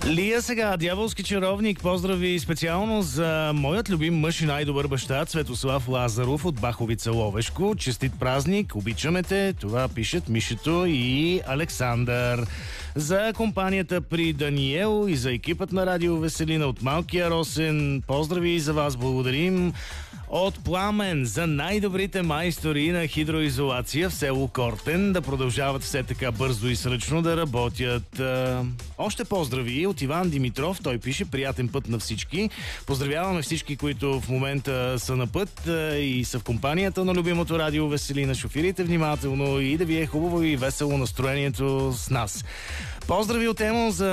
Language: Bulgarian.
Лия сега, дяволски чаровник, поздрави специално за моят любим мъж и най-добър баща Цветослав Лазаров от Баховица, Ловешко. Честит празник, обичаме те. Това пишат Мишето и Александър. За компанията при Даниел и за екипът на Радио Веселина от Малкия Росен. Поздрави и за вас, благодарим. От Пламен за най-добрите майстори на хидроизолация в село Кортен. Да продължават все така бързо и сръчно да работят. Още поздрави от Иван Димитров. Той пише: приятен път на всички. Поздравяваме всички, които в момента са на път и са в компанията на любимото Радио Веселина. Шофирайте внимателно и да ви е хубаво и весело настроението с нас. Поздрави от Емо за